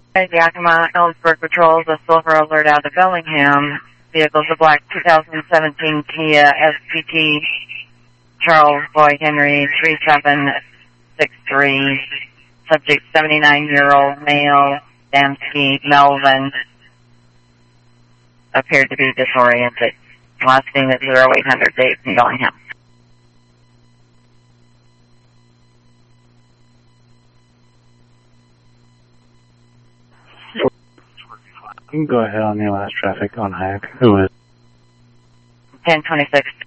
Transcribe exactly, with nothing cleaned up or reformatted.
Yakima, Ellensburg patrols a silver alert out of Bellingham. Vehicle's a black two thousand seventeen Kia S P T, Charles Boy Henry three seven six three. Subject seventy-nine-year-old male, Dansky Melvin. Appeared to be disoriented. Last seen at zero eight hundred Dave in Bellingham. You can go ahead on the last traffic on Hayek. Who is? ten twenty-six.